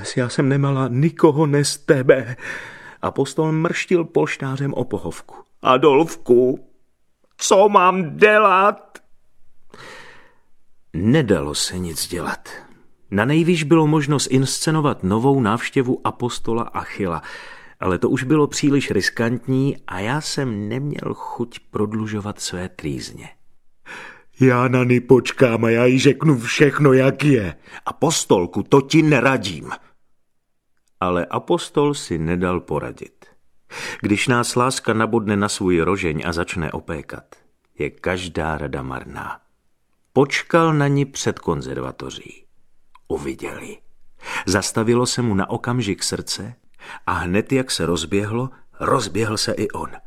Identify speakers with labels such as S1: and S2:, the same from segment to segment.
S1: já jsem nemala nikoho nez tebe. Apostol mrštil polštářem o pohovku. Adolfku, co mám dělat? Nedalo se nic dělat. Na nejvýš bylo možno zinscenovat novou návštěvu apostola Achilla, ale to už bylo příliš riskantní a já jsem neměl chuť prodlužovat své trýzně. Já na ní počkám a já jí řeknu všechno, jak je. Apostolku, to ti neradím. Ale apostol si nedal poradit. Když nás láska nabodne na svůj rožeň a začne opékat, je každá rada marná. Počkal na ní před konzervatoří. Uviděli. Zastavilo se mu na okamžik srdce a hned, jak se rozběhl se i on.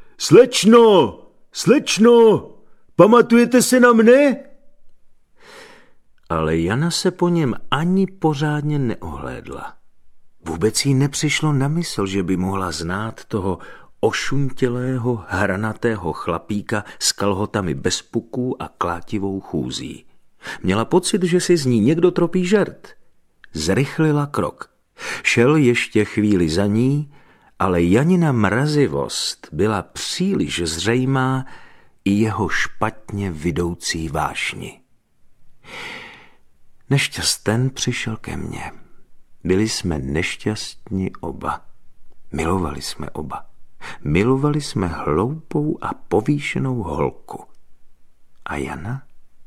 S1: Slečno, pamatujete se na mne? Ale Jana se po něm ani pořádně neohlédla. Vůbec jí nepřišlo na mysl, že by mohla znát toho ošuntělého, hranatého chlapíka s kalhotami bez puků a klátivou chůzí. Měla pocit, že si z ní někdo tropí žert. Zrychlila krok. Šel ještě chvíli za ní, ale Janina mrazivost byla příliš zřejmá i jeho špatně vidoucí vášni. Nešťasten přišel ke mně. Byli jsme nešťastní oba. Milovali jsme oba. Milovali jsme hloupou a povýšenou holku. A Jana?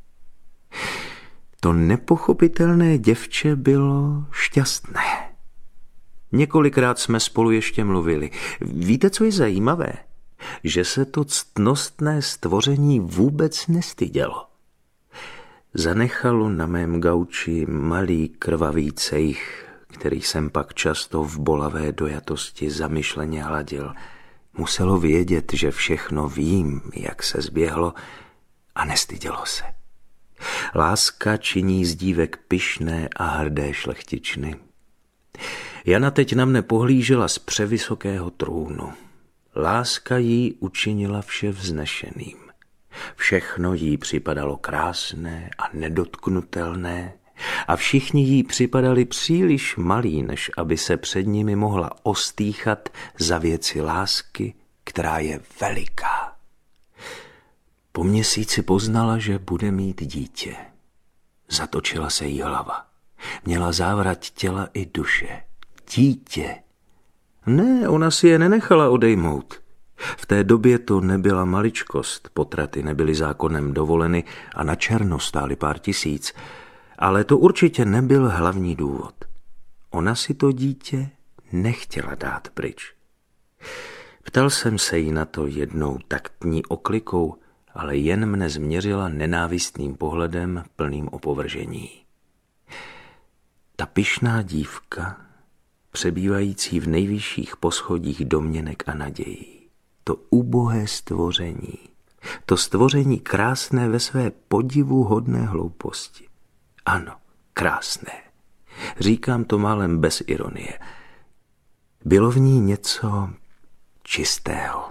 S1: To nepochopitelné děvče bylo šťastné. Několikrát jsme spolu ještě mluvili. Víte, co je zajímavé? Že se to ctnostné stvoření vůbec nestydělo. Zanechalo na mém gauči malý krvavý cejch, který jsem pak často v bolavé dojatosti zamyšleně hladil. Muselo vědět, že všechno vím, jak se zběhlo, a nestydělo se. Láska činí z dívek pyšné a hrdé šlechtičny. Jana teď na mne pohlížela z převysokého trůnu. Láska jí učinila vše vznešeným. Všechno jí připadalo krásné a nedotknutelné a všichni jí připadali příliš malí, než aby se před nimi mohla ostýchat za věci lásky, která je veliká. Po měsíci poznala, že bude mít dítě. Zatočila se jí hlava. Měla závrat těla i duše. Dítě. Ne, ona si je nenechala odejmout. V té době to nebyla maličkost, potraty nebyly zákonem dovoleny a na černo stály pár tisíc, ale to určitě nebyl hlavní důvod. Ona si to dítě nechtěla dát pryč. Ptal jsem se jí na to jednou taktní oklikou, ale jen mne změřila nenávistným pohledem plným opovržení. Ta pyšná dívka, přebývající v nejvyšších poschodích domněnek a nadějí, to ubohé stvoření, to stvoření krásné ve své podivuhodné hlouposti. Ano, krásné. Říkám to málem bez ironie. Bylo v ní něco čistého.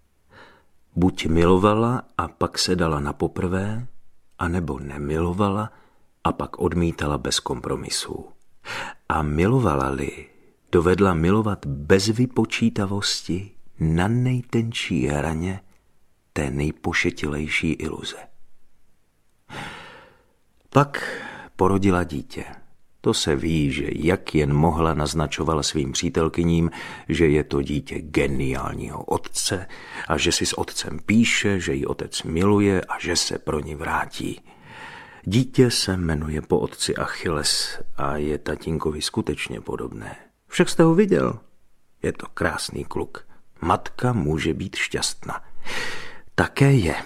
S1: Buď milovala a pak se dala na poprvé, anebo nemilovala a pak odmítala bez kompromisů. A milovala-li, dovedla milovat bez vypočítavosti na nejtenčí hraně té nejpošetilejší iluze. Pak porodila dítě. To se ví, že jak jen mohla naznačovala svým přítelkyním, že je to dítě geniálního otce a že si s otcem píše, že ji otec miluje a že se pro ní vrátí. Dítě se jmenuje po otci Achilles a je tatínkovi skutečně podobné. Však jste ho viděl. Je to krásný kluk. Matka může být šťastná. Také je.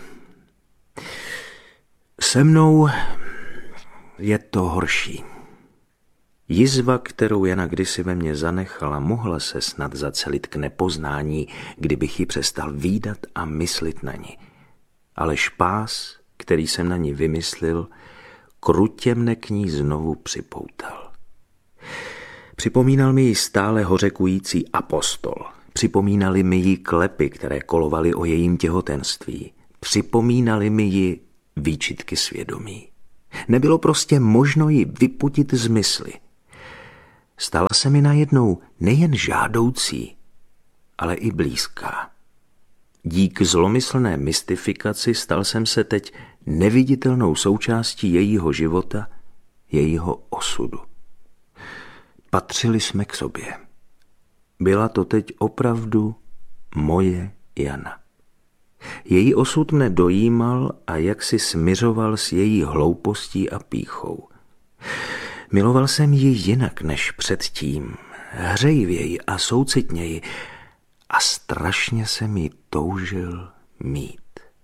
S1: Se mnou je to horší. Jizva, kterou Jana kdysi ve mně zanechala, mohla se snad zacelit k nepoznání, kdybych ji přestal vídat a myslit na ní. Ale špás, který jsem na ní vymyslil, krutě mne k ní znovu připoutal. Připomínal mi ji stále hořekující apostol. Připomínali mi ji klepy, které kolovaly o jejím těhotenství. Připomínali mi ji výčitky svědomí. Nebylo prostě možno ji vyputit z mysli. stala se mi najednou nejen žádoucí, ale i blízká. Dík zlomyslné mystifikaci stal jsem se teď neviditelnou součástí jejího života, jejího osudu. Patřili jsme k sobě. Byla to teď opravdu moje Jana. Její osud mne dojímal a jaksi smiřoval s její hloupostí a pýchou. Miloval jsem ji jinak než předtím, hřejivěji a soucitněji, a strašně jsem ji toužil mít.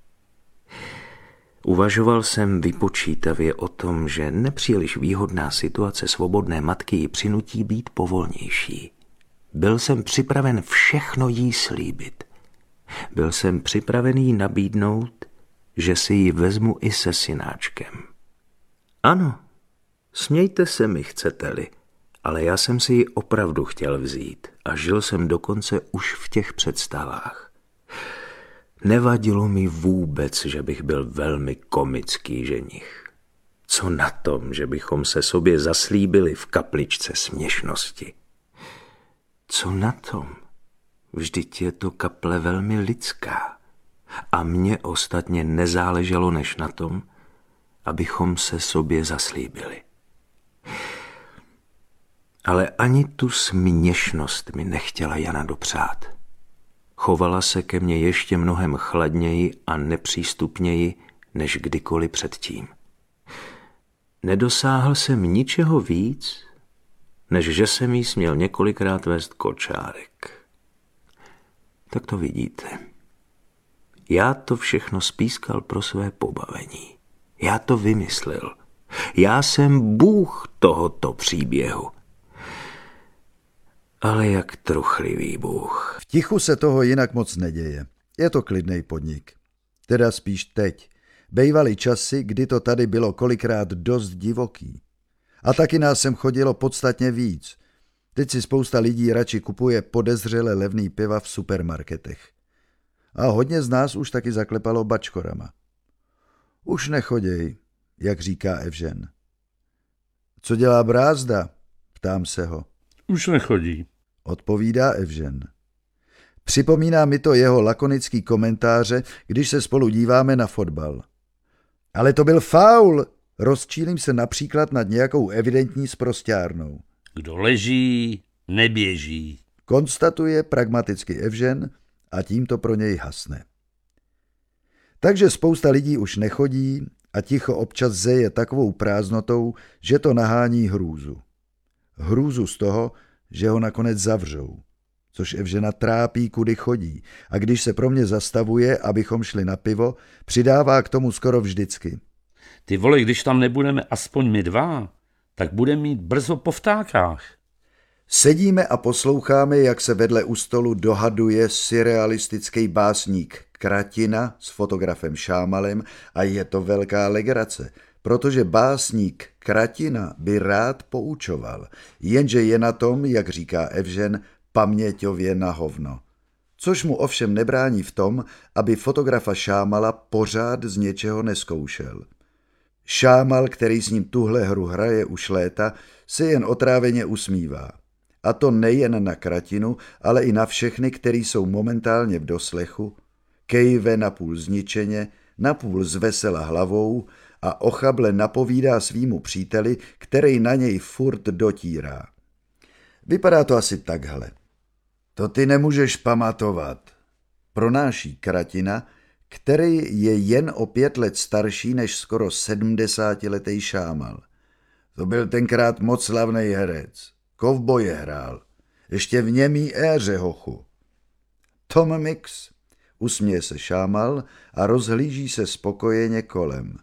S1: Uvažoval jsem vypočítavě o tom, že nepříliš výhodná situace svobodné matky ji přinutí být povolnější. Byl jsem připraven všechno jí slíbit. Byl jsem připraven jí nabídnout, že si ji vezmu i se synáčkem. Ano, smějte se mi, chcete-li, ale já jsem si ji opravdu chtěl vzít a žil jsem dokonce už v těch představách. Nevadilo mi vůbec, že bych byl velmi komický ženich. Co na tom, že bychom se sobě zaslíbili v kapličce směšnosti? Co na tom? Vždyť je to kaple velmi lidská a mně ostatně nezáleželo než na tom, abychom se sobě zaslíbili. Ale ani tu směšnost mi nechtěla Jana dopřát. Chovala se ke mně ještě mnohem chladněji a nepřístupněji než kdykoliv předtím. Nedosáhl jsem ničeho víc, než že jsem jí směl několikrát vést kočárek. Tak to vidíte. Já to všechno spískal pro své pobavení. Já to vymyslel. Já jsem bůh tohoto příběhu. Ale jak truchlivý bůh.
S2: V tichu se toho jinak moc neděje. Je to klidnej podnik. Teda spíš teď. Bejvaly časy, kdy to tady bylo kolikrát dost divoký. A taky nás sem chodilo podstatně víc. Teď si spousta lidí radši kupuje podezřele levný piva v supermarketech. A hodně z nás už taky zaklepalo bačkorama. Už nechoděj, jak říká Evžen. Co dělá Brázda? Ptám se ho.
S3: Už nechodí,
S2: odpovídá Evžen. Připomíná mi to jeho lakonický komentáře, když se spolu díváme na fotbal. Ale to byl faul! Rozčílím se například nad nějakou evidentní sprosťárnou.
S3: Kdo leží, neběží.
S2: Konstatuje pragmaticky Evžen a tím to pro něj hasne. Takže spousta lidí už nechodí a ticho občas zeje takovou prázdnotou, že to nahání hrůzu. Hrůzu z toho, že ho nakonec zavřou, což Evžena trápí, kudy chodí, a když se pro mě zastavuje, abychom šli na pivo, přidává k tomu skoro vždycky.
S3: Ty vole, když tam nebudeme aspoň my dva, tak budeme mít brzo po vtákách.
S2: Sedíme a posloucháme, jak se vedle u stolu dohaduje surrealistický básník Kratina s fotografem Šámalem a je to velká legrace, protože básník Kratina by rád poučoval, jenže je na tom, jak říká Evžen, paměťově na hovno. Což mu ovšem nebrání v tom, aby fotografa Šámala pořád z něčeho neskoušel. Šámal, který s ním tuhle hru hraje už léta, se jen otráveně usmívá. A to nejen na Kratinu, ale i na všechny, který jsou momentálně v doslechu, kejve napůl zničeně, napůl zvesela hlavou a ochable napovídá svýmu příteli, který na něj furt dotírá. Vypadá to asi takhle. To ty nemůžeš pamatovat, pronáší Kratina, který je jen o 5 let starší než skoro 70letý Šámal. To byl tenkrát moc slavnej herec. Kovboje hrál. Ještě v němý éře, hochu. Tom Mix, usměje se Šámal a rozhlíží se spokojeně kolem.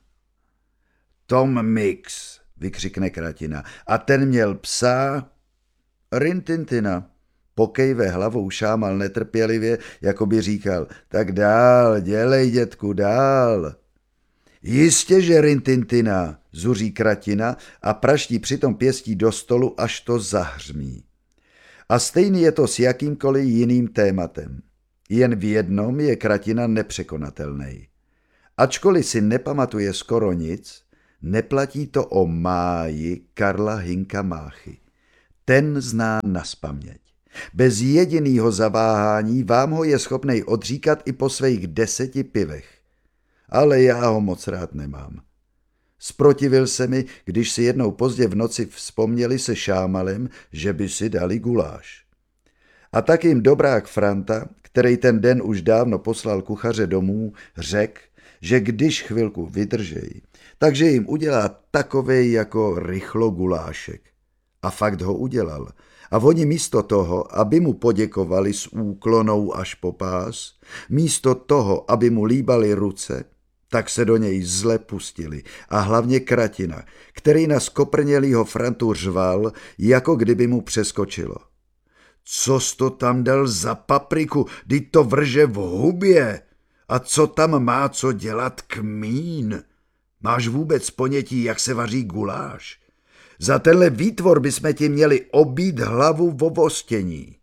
S2: Tom Mix, vykřikne Kratina. A ten měl psa? Rintintina. Pokejve hlavou Šámal netrpělivě, jako by říkal, tak dál, dělej, dětku, dál. Jistě, že Rintintina, zuří Kratina a praští přitom pěstí do stolu, až to zahřmí. A stejný je to s jakýmkoliv jiným tématem. Jen v jednom je Kratina nepřekonatelný. Ačkoliv si nepamatuje skoro nic, neplatí to o máji Karla Hinka Máchy. ten zná naspaměť. Bez jedinýho zaváhání vám ho je schopnej odříkat i po svých 10 pivech. Ale já ho moc rád nemám. Zprotivil se mi, když si jednou pozdě v noci vzpomněli se Šámalem, že by si dali guláš. A tak jim dobrák Franta, který ten den už dávno poslal kuchaře domů, řekl, že když chvilku vydržejí, takže jim udělá takovej jako rychlo gulášek. A fakt ho udělal. A oni místo toho, aby mu poděkovali s úklonou až po pás, místo toho, aby mu líbali ruce, tak se do něj zle pustili. A hlavně Kratina, který na skoprnělýho Frantu řval, jako kdyby mu přeskočilo. Co jsi to tam dal za papriku, vždyť to vrže v hubě? A co tam má co dělat kmín? Máš vůbec ponětí, jak se vaří guláš? Za tenhle výtvor bychom ti měli obít hlavu vo vostění.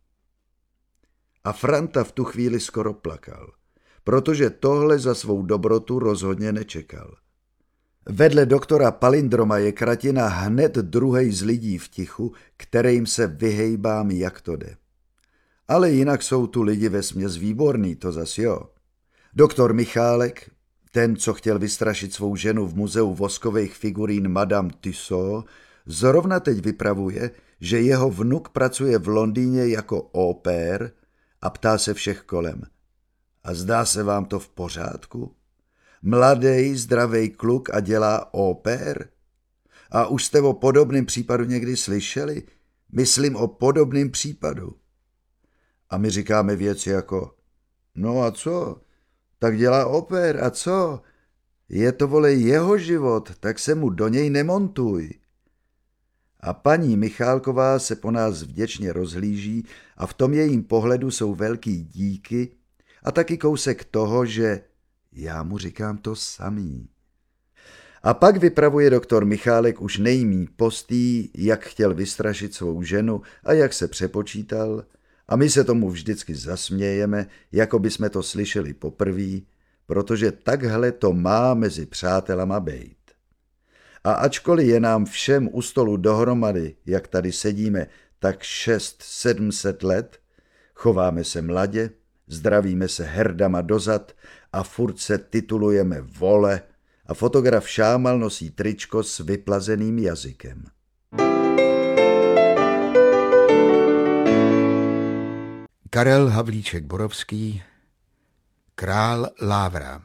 S2: A Franta v tu chvíli skoro plakal, protože tohle za svou dobrotu rozhodně nečekal. Vedle doktora Palindroma je Kratina hned druhej z lidí v tichu, kterým se vyhejbám, jak to jde. Ale jinak jsou tu lidi vesměs výborný, to zas jo. Doktor Michálek, ten, co chtěl vystrašit svou ženu v muzeu voskových figurín Madame Tussauds, zrovna teď vypravuje, že jeho vnuk pracuje v Londýně jako opér a ptá se všech kolem. A zdá se vám to v pořádku? Mladej, zdravej kluk a dělá opér? A už jste o podobném případu někdy slyšeli? Myslím o podobném případu. A my říkáme věci jako, no a co? Tak dělá opér a co? Je to vole jeho život, tak se mu do něj nemontuj. A paní Michálková se po nás vděčně rozhlíží a v tom jejím pohledu jsou velký díky a taky kousek toho, že já mu říkám to samý. A pak vypravuje doktor Michálek už nejmí postý, jak chtěl vystrašit svou ženu a jak se přepočítal, a my se tomu vždycky zasmějeme, jako by jsme to slyšeli poprvé, protože takhle to má mezi přátelama bejt. A ačkoliv je nám všem u stolu dohromady, jak tady sedíme, tak 600-700 let, chováme se mladě, zdravíme se herdama dozad a furt se titulujeme vole a fotograf Šámal nosí tričko s vyplazeným jazykem.
S4: Karel Havlíček Borovský, Král Lávra.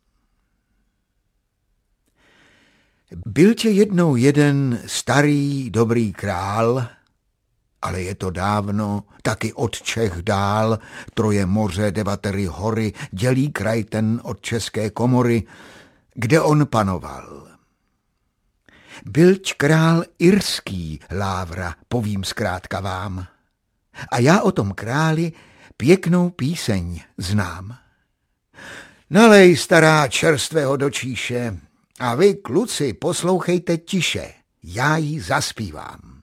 S4: Byl tě jednou jeden starý dobrý král, ale je to dávno, taky od Čech dál, troje moře, 9 hory, dělí kraj ten od České komory, kde on panoval. Bylť král irský, Lávra, povím zkrátka vám. A já o tom králi pěknou píseň znám. Nalej, stará, čerstvého do číše, a vy, kluci, poslouchejte tiše, já ji zaspívám.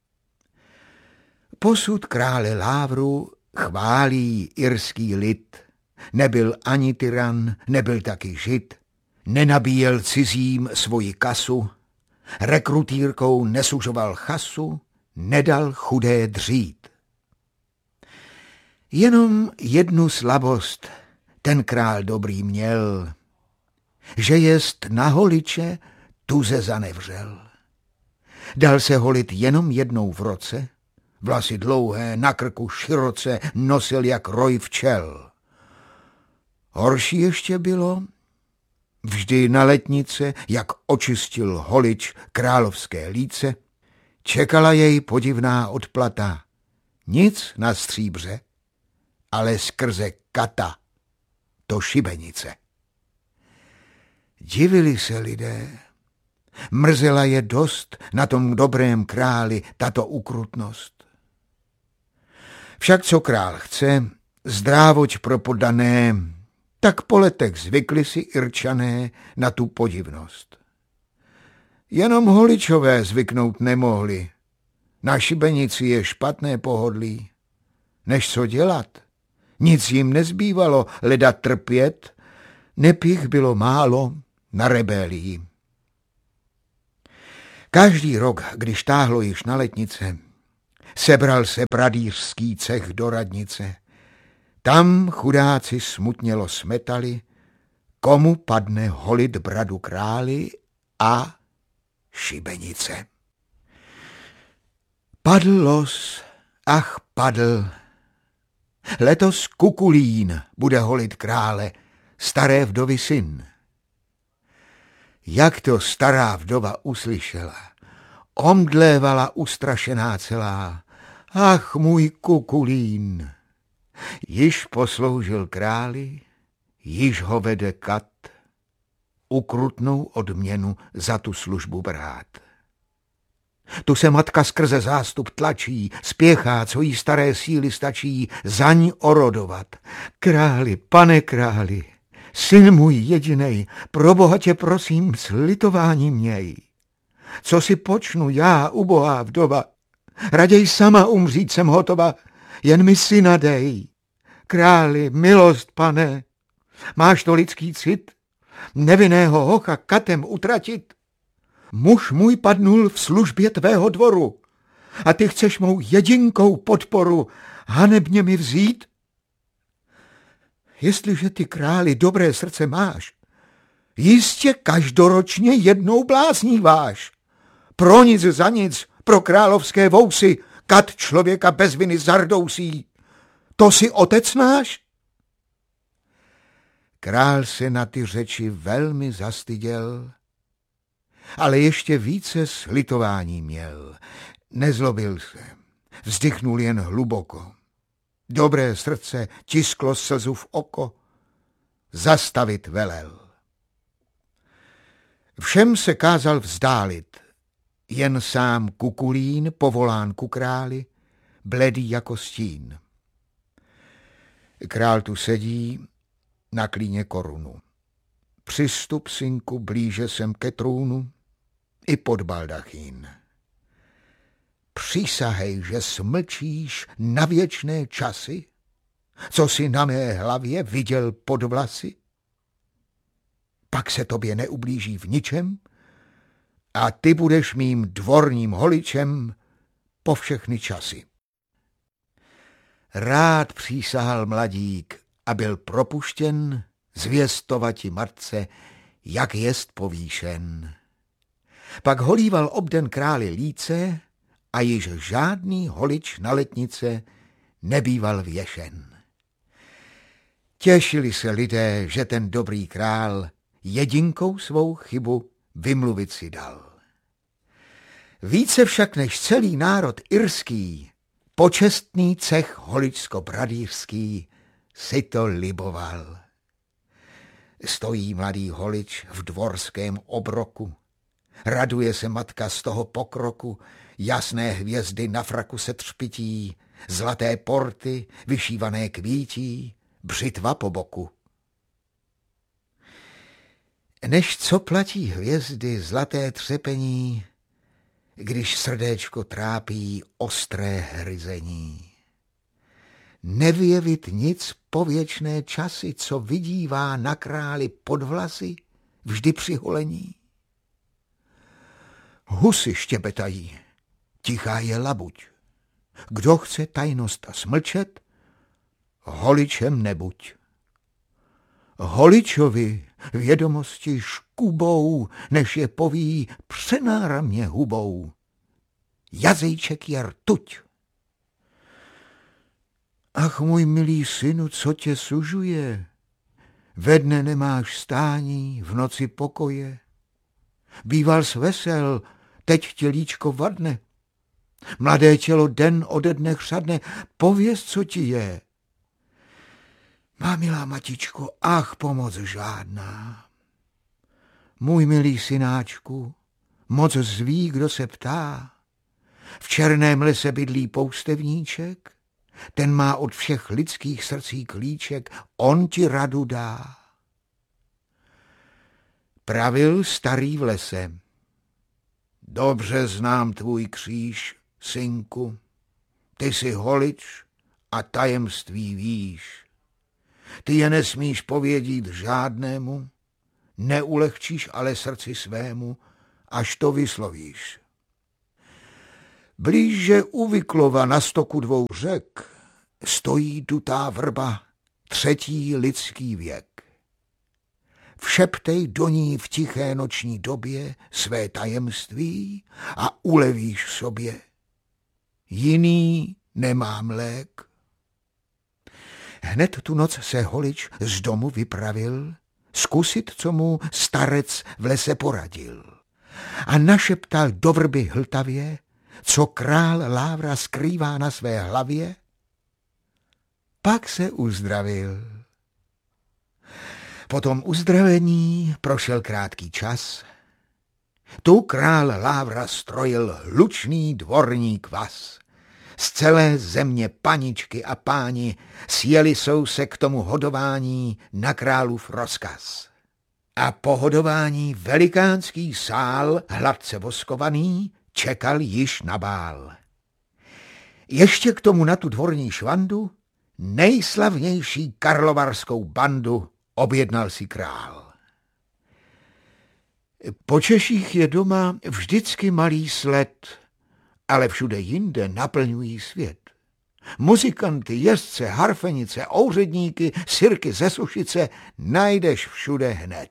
S4: Posud krále Lávru chválí irský lid. Nebyl ani tyran, nebyl taky žid, nenabíjel cizím svoji kasu, rekrutírkou nesužoval chasu, nedal chudé dřít. Jenom jednu slabost ten král dobrý měl, že jest na holiče tuze zanevřel. Dal se holit jenom jednou v roce, vlasy dlouhé, na krku široce, nosil jak roj včel. Horší ještě bylo, vždy na letnice, jak očistil holič královské líce, čekala jej podivná odplata, nic na stříbře, ale skrze kata, to šibenice. Divili se lidé, mrzela je dost na tom dobrém králi tato ukrutnost. Však co král chce, zdrávoť pro poddané, tak po letech zvykli si Irčané na tu podivnost. Jenom holičové zvyknout nemohli, na šibenici je špatné pohodlí. Než co dělat, nic jim nezbývalo, leda trpět, nepich bylo málo na rebelii. Každý rok, když táhlo již na letnice, Sebral se pradýřský cech do radnice. Tam chudáci smutnělo smetali, komu padne holit bradu králi a šibenice. Padl los, ach padl. Letos Kukulín bude holit krále, staré vdovy syn. Jak to stará vdova uslyšela, omdlévala ustrašená celá. Ach, můj Kukulín, již posloužil králi, již ho vede kat, ukrutnou odměnu za tu službu brát. Tu se matka skrze zástup tlačí, spěchá, co jí staré síly stačí, zaň orodovat. Králi, pane králi, syn můj jedinej, pro Boha tě prosím, s litováním měj. Co si počnu já, ubohá vdova, raději sama umřít jsem hotova, jen mi syna dej. Králi, milost, pane, máš to lidský cit, nevinného hocha katem utratit? Muž můj padnul v službě tvého dvoru a ty chceš mou jedinkou podporu hanebně mi vzít? Jestliže ty, králi, dobré srdce máš, jistě každoročně jednou blázníváš. Pro nic za nic, pro královské vousy, kat člověka bez viny zardousí. To si otec náš? Král se na ty řeči velmi zastyděl, ale ještě více slitování měl. Nezlobil se, vzdychnul jen hluboko. Dobré srdce tisklo slzu v oko, zastavit velel. Všem se kázal vzdálit, jen sám Kukulín, povolán ku králi, bledý jako stín. Král tu sedí, na klíně korunu. Přistup, synku, blíže sem ke trůnu, i pod baldachín. Přísahej, že smlčíš na věčné časy, co si na mé hlavě viděl pod vlasy. Pak se tobě neublíží v ničem a ty budeš mým dvorním holičem po všechny časy. Rád přísahal mladík a byl propuštěn zvěstovati matce, jak jest povýšen. Pak holíval obden králi líce a již žádný holič na letnice nebýval věšen. Těšili se lidé, že ten dobrý král jedinkou svou chybu vymluvit si dal. Více však než celý národ irský, počestný cech holičsko-pradýřský si to liboval. Stojí mladý holič v dvorském obroku, raduje se matka z toho pokroku, jasné hvězdy na fraku se třpití, zlaté porty vyšívané kvítí, břitva po boku. Než co platí hvězdy zlaté třepení, když srdéčko trápí ostré hryzení. Nevyjevit nic po věčné časy, co vidívá na králi pod vlasy vždy při holení. Husy štěbetají, tichá je labuť. Kdo chce tajnost smlčet, holičem nebuď. Holičovi vědomosti škubou, než je poví, přenáramně hubou. Jazyček je rtuť. Ach, můj milý synu, co tě sužuje? Ve dne nemáš stání, v noci pokoje. Býval s vesel, teď tělíčko vadne. Mladé tělo den ode dne chřadne, pověz, co ti je. Má milá matičko, ach, pomoc žádná. Můj milý synáčku, moc zví, kdo se ptá. V černém lese bydlí poustevníček, ten má od všech lidských srdcí klíček, on ti radu dá. Pravil starý v lese. Dobře znám tvůj kříž, synku, ty jsi holič a tajemství víš. Ty je nesmíš povědit žádnému, neulehčíš ale srdci svému, až to vyslovíš. Blíže u Vyklova na stoku 2 řek stojí dutá vrba, 3. lidský věk. Všeptej do ní v tiché noční době své tajemství a ulevíš sobě. Jiný nemám lék. Hned tu noc se holič z domu vypravil, zkusit, co mu starec v lese poradil. A našeptal do vrby hltavě, co král Lávra skrývá na své hlavě. Pak se uzdravil. Po tom uzdravení prošel krátký čas. Tu král Lávra strojil hlučný dvorní kvas. Z celé země paničky a páni sjeli jsou se k tomu hodování na králův rozkaz. A po hodování velikánský sál, hladce voskovaný, čekal již na bál. Ještě k tomu na tu dvorní švandu nejslavnější karlovarskou bandu objednal si král. Po Češích je doma vždycky malý sled, ale všude jinde naplňují svět. Muzikanty, jezdce, harfenice, ouředníky, sirky ze Sušice najdeš všude hned.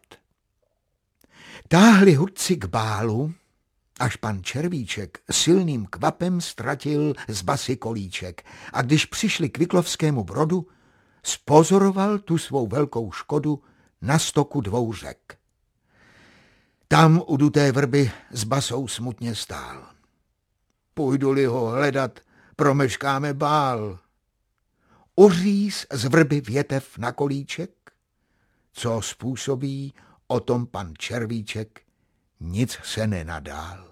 S4: Táhli hudci k bálu, až pan Červíček silným kvapem ztratil z basy kolíček a když přišli k Vyklovskému Brodu, spozoroval tu svou velkou škodu na stoku 2 řek. Tam u duté vrby s basou smutně stál. Půjdu-li ho hledat, promeškáme bál. Uříz z vrby větev na kolíček, co způsobí, o tom pan Červíček nic se nenadál.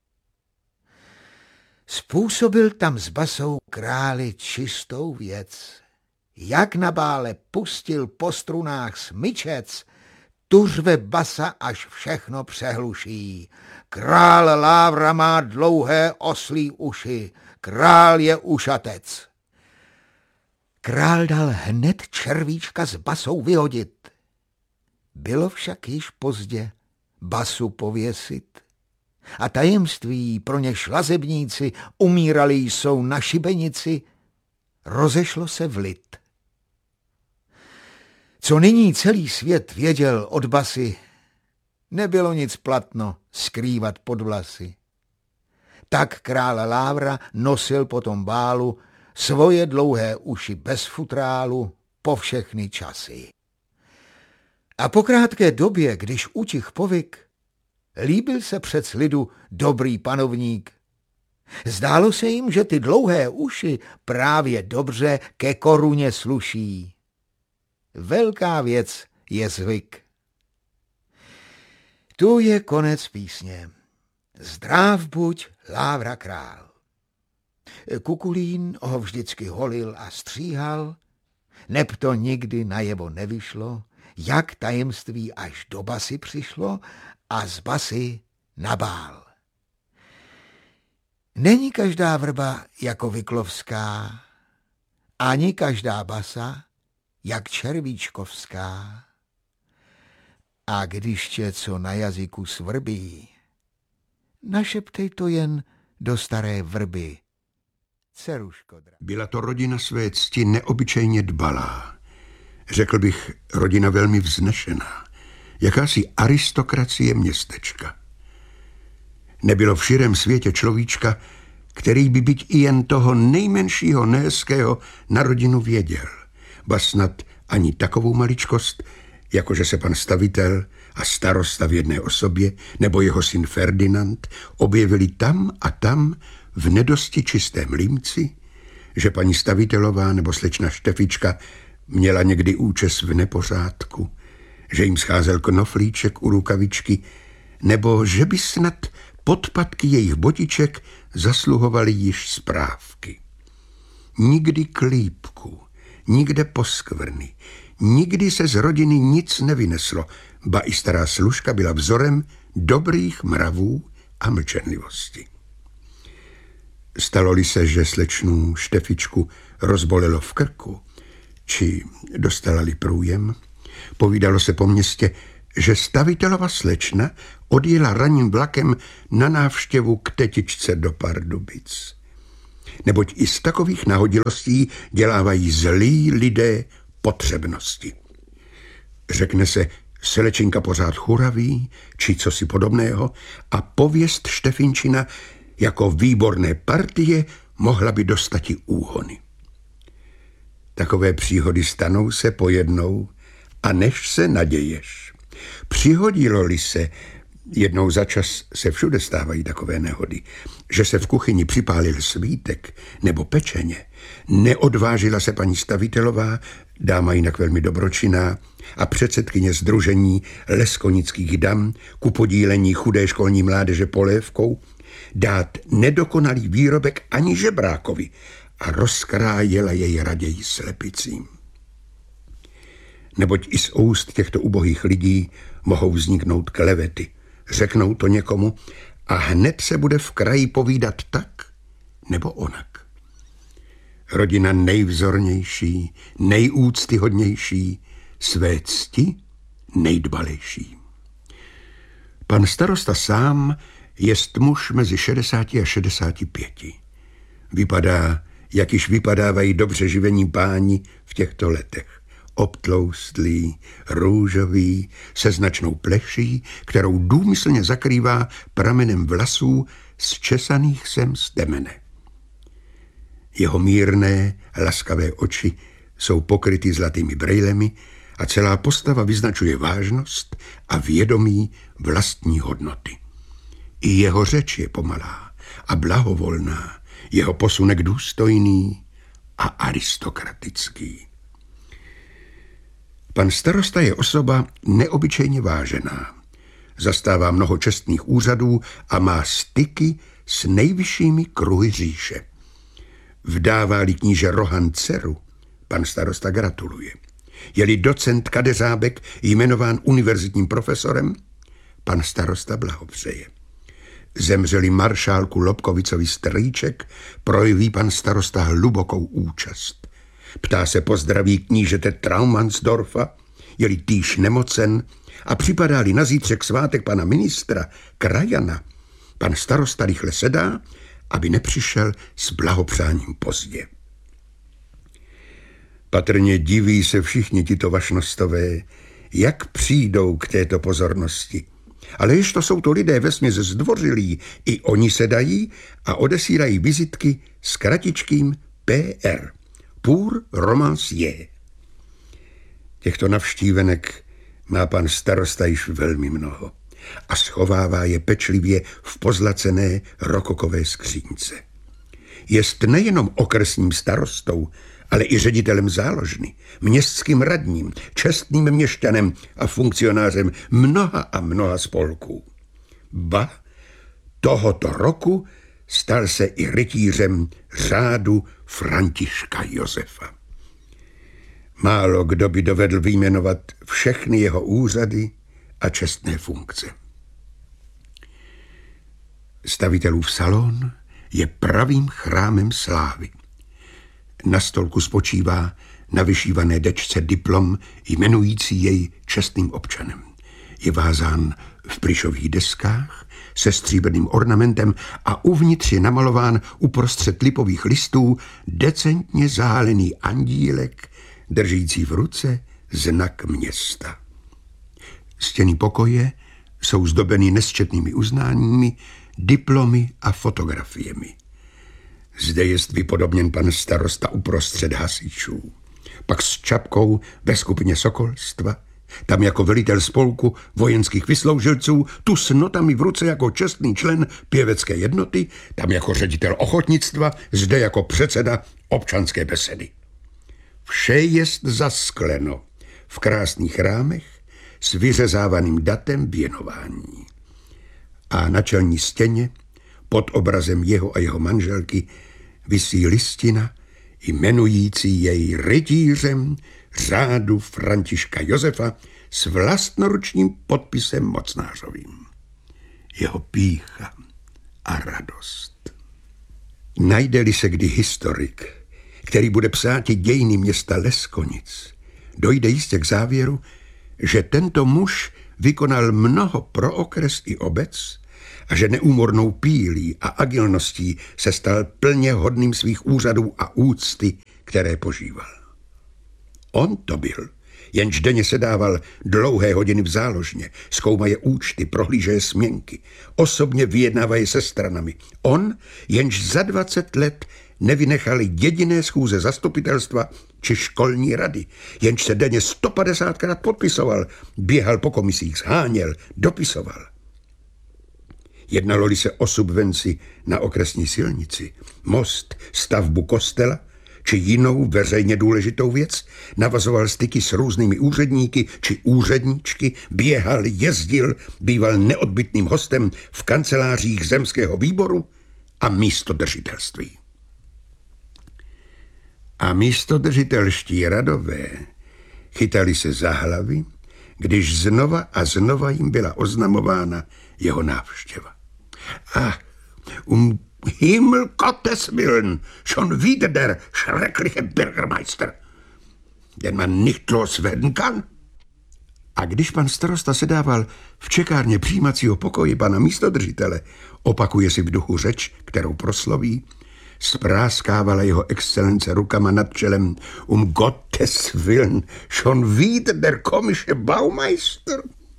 S4: Způsobil tam s basou králi čistou věc. Jak na bále pustil po strunách smyčec, tu řve basa, až všechno přehluší. Král Lávra má dlouhé oslí uši, král je ušatec. Král dal hned Červíčka s basou vyhodit. Bylo však již pozdě basu pověsit. A tajemství, pro něž lazebníci umírali jsou na šibenici, rozešlo se v lid. Co nyní celý svět věděl od basy, nebylo nic platno skrývat pod vlasy. Tak král Lávra nosil po tom bálu svoje dlouhé uši bez futrálu po všechny časy. A po krátké době, když utich povyk, líbil se přec lidu dobrý panovník. Zdálo se jim, že ty dlouhé uši právě dobře ke koruně sluší. Velká věc je zvyk. Tu je konec písně. Zdrav buď, Lávra král. Kukulín ho vždycky holil a stříhal, neb to nikdy najevo nevyšlo, jak tajemství až do basy přišlo a z basy na bál. Není každá vrba jako Vyklovská, ani každá basa jak Červíčkovská. A když tě co na jazyku svrbí, našeptej to jen do staré vrby. Ceruško.
S5: Byla to rodina své cti neobyčejně dbalá. Řekl bych, rodina velmi vznešená. Jakási aristokracie městečka. Nebylo v širém světě človíčka, který by byť i jen toho nejmenšího nehezkého na rodinu věděl. Ba snad ani takovou maličkost, jakože se pan stavitel a starosta v jedné osobě nebo jeho syn Ferdinand objevili tam a tam v nedosti čistém límci, že paní stavitelová nebo slečna Štefička měla někdy účes v nepořádku, že jim scházel knoflíček u rukavičky, nebo že by snad podpatky jejich botiček zasluhovaly již správky. Nikdy klípku, nikde poskvrny, nikdy se z rodiny nic nevyneslo, ba i stará služka byla vzorem dobrých mravů a mlčenlivosti. Stalo-li se, že slečnu Štefičku rozbolelo v krku, či dostala-li průjem, povídalo se po městě, že stavitelova slečna odjela ranním vlakem na návštěvu k tetičce do Pardubic. Neboť i z takových nahodilostí dělávají zlí lidé potřebnosti. Řekne se, slečinka pořád churaví, či cosi podobného, a pověst Štefinčina jako výborné partie mohla by dostati úhony. Takové příhody stanou se pojednou, a než se naděješ. Přihodilo-li se, jednou za čas se všude stávají takové nehody, že se v kuchyni připálil svítek nebo pečeně, neodvážila se paní stavitelová, dáma jinak velmi dobročinná, a předsedkyně sdružení Leskonických dam ku podílení chudé školní mládeže polévkou dát nedokonalý výrobek ani žebrákovi a rozkrájela jej raději slepicím. Neboť i z úst těchto ubohých lidí mohou vzniknout klevety. Řeknou to někomu a hned se bude v kraji povídat tak nebo onak. Rodina nejvzornější, nejúctyhodnější, své cti nejdbalejší. Pan starosta sám jest muž mezi 60 a 65. Vypadá, jak již vypadávají dobře živení páni v těchto letech. Obtloustlý, růžový, se značnou pleší, kterou důmyslně zakrývá pramenem vlasů zčesaných sem z temene. Jeho mírné, laskavé oči jsou pokryty zlatými brejlemi a celá postava vyznačuje vážnost a vědomí vlastní hodnoty. I jeho řeč je pomalá a blahovolná, jeho posunek důstojný a aristokratický. Pan starosta je osoba neobyčejně vážená. Zastává mnoho čestných úřadů a má styky s nejvyššími kruhy říše. Vdává-li kníže Rohan dceru, pan starosta gratuluje. Je-li docent Kadeřábek jmenován univerzitním profesorem, pan starosta blahopřeje. Zemřeli maršálku Lobkovicovi strýček, projeví pan starosta hlubokou účast. Ptá se pozdraví knížete Traumansdorfa, je-li týž nemocen, a připadá-li na zítřek svátek pana ministra, krajana, pan starosta rychle sedá, aby nepřišel s blahopřáním pozdě. Patrně diví se všichni tito vašnostové, jak přijdou k této pozornosti. Ale ještě jsou to lidé vesměs zdvořilí, i oni sedají a odesílají vizitky s kratičkým PR. Pour romancier. Těchto navštívenek má pan starosta již velmi mnoho a schovává je pečlivě v pozlacené rokokové skřínce. Jest nejenom okresním starostou, ale i ředitelem záložny, městským radním, čestným měšťanem a funkcionářem mnoha a mnoha spolků. Ba, tohoto roku stal se i rytířem řádu Františka Josefa. Málo kdo by dovedl vyjmenovat všechny jeho úřady a čestné funkce. Stavitelův salon je pravým chrámem slávy. Na stolku spočívá na vyšívané dečce diplom jmenující jej čestným občanem. Je vázán v plyšových deskách se stříbrným ornamentem a uvnitř je namalován uprostřed lipových listů decentně zahálený andílek, držící v ruce znak města. Stěny pokoje jsou zdobeny nesčetnými uznáními, diplomy a fotografiemi. Zde jest vypodobněn pan starosta uprostřed hasičů, pak s čapkou ve skupině sokolstva, tam jako velitel spolku vojenských vysloužilců, tu s notami v ruce jako čestný člen pěvecké jednoty, tam jako ředitel ochotnictva, zde jako předseda občanské besedy. Vše jest zaskleno v krásných rámech s vyřezávaným datem věnování. A na čelní stěně pod obrazem jeho a jeho manželky visí listina jmenující jej rytířem řádu Františka Josefa s vlastnoručním podpisem mocnářovým. Jeho pýcha a radost. Najde-li se kdy historik, který bude psáti dějiny města Leskonic, dojde jistě k závěru, že tento muž vykonal mnoho pro okres i obec a že neúmornou pílí a agilností se stal plně hodným svých úřadů a úcty, které požíval. On to byl, jenž denně sedával dlouhé hodiny v záložně, zkoumaje účty, prohlížeje směnky, osobně vyjednávaje se stranami. On, jenž za 20 let nevynechal jediné schůze zastupitelstva či školní rady, jenž se denně 150krát podpisoval, běhal po komisích, sháněl, dopisoval. Jednalo-li se o subvenci na okresní silnici, most, stavbu kostela či jinou veřejně důležitou věc, navazoval styky s různými úředníky či úředníčky, běhal, jezdil, býval neodbytným hostem v kancelářích zemského výboru a místodržitelství. A místodržitelští radové chytali se za hlavy, když znova a znova jim byla oznamována jeho návštěva. Ach, Himmel Gottes Willen, schon wieder der schreckliche Bürgermeister, den man nicht loswerden kann. A když pan starosta sedával v čekárně přijímacího pokoje pana místodržitele, opakuje si v duchu řeč, kterou prosloví, spráskávala jeho excelence rukama nad čelem, Gottes Willen, schon wieder der komische Baumeister.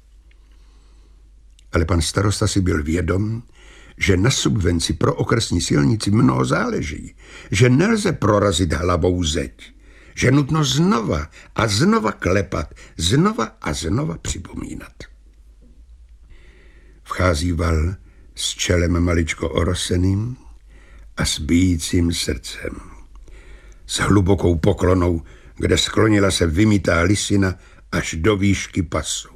S5: Ale pan starosta si byl vědom, že na subvenci pro okresní silnici mnoho záleží, že nelze prorazit hlavou zeď, že nutno znova a znova klepat, znova a znova připomínat. Vchází Val s čelem maličko oroseným a s bijícím srdcem, s hlubokou poklonou, kde sklonila se vymytá lisina až do výšky pasu.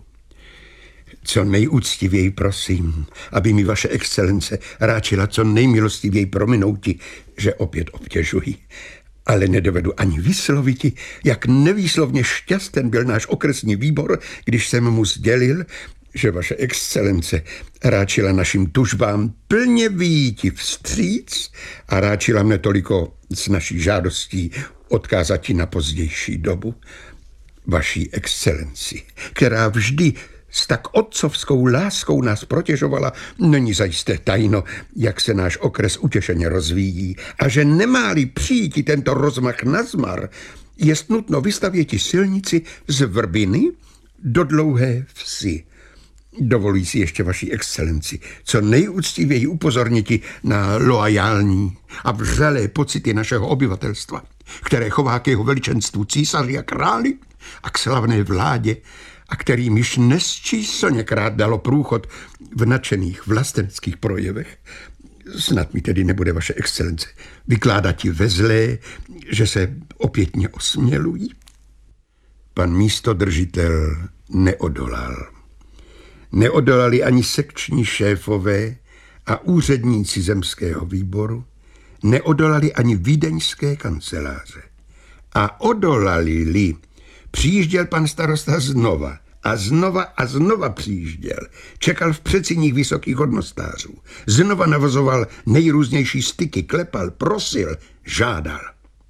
S5: Co nejúctivěji prosím, aby mi vaše excelence ráčila co nejmilostivěji prominouti, že opět obtěžuji. Ale nedovedu ani vysloviti, jak nevýslovně šťasten byl náš okresní výbor, když jsem mu sdělil, že vaše excelence ráčila našim tužbám plně vyjíti vstříc a ráčila mne toliko s naší žádostí odkázati na pozdější dobu. Vaší excelenci, která vždy s tak otcovskou láskou nás protěžovala, není zajisté tajno, jak se náš okres utěšeně rozvíjí a že nemá-li přijít tento rozmach nazmar, jest nutno vystavěti silnici z Vrbiny do Dlouhé Vsi. Dovoluji si ještě vaší excelenci co nejúctivěji upozorniti na loajální a vřelé pocity našeho obyvatelstva, které chová k jeho veličenstvu císaři a králi a k slavné vládě, a kterým již nesčíslněkrát dalo průchod v nadšených vlasteneckých projevech. Snad mi tedy nebude vaše excelence vykládati ve zlé, že se opětně osmělují. Pan místodržitel neodolal. Neodolali ani sekční šéfové a úředníci zemského výboru, neodolali ani vídeňské kanceláře. A odolali-li, přijížděl pan starosta znova a znova a znova přijížděl. Čekal v předsíních vysokých hodnostářů. Znova navozoval nejrůznější styky, klepal, prosil, žádal.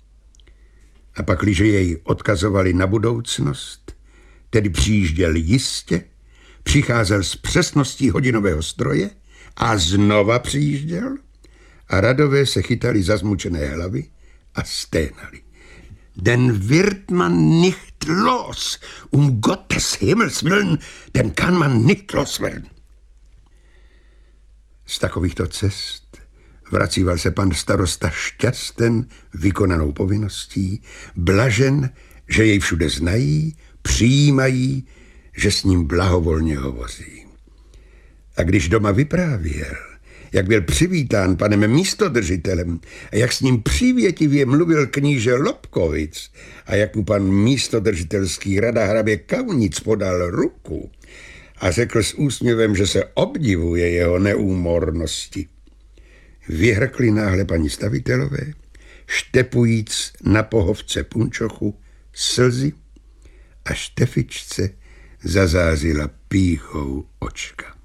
S5: A pakliže jej odkazovali na budoucnost, tedy přijížděl jistě, přicházel s přesností hodinového stroje a znova přijížděl a radové se chytali za zmučené hlavy a sténali. Den wird man nicht los, Gottes Himmels Willen, den kann man nicht loswerden. Z takovýchto cest vracíval se pan starosta šťasten vykonanou povinností, blažen, že jej všude znají, přijímají, že s ním blahovolně hovoří. A když doma vyprávěl, jak byl přivítán panem místodržitelem a jak s ním přívětivě mluvil kníže Lobkovic a jak mu pan místodržitelský rada hrabě Kaunic podal ruku a řekl s úsměvem, že se obdivuje jeho neúmornosti. Vyhrkli náhle paní stavitelové, štepujíc na pohovce punčochu slzy a Štefičce zazářila pýchou očka.